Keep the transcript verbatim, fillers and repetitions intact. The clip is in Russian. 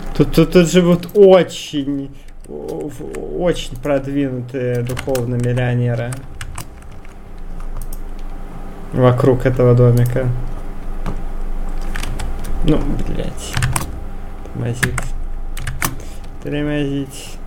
Тут, тут, тут живут очень, очень продвинутые духовно миллионеры вокруг этого домика. Ну, блять. Тормозить. Тормозить.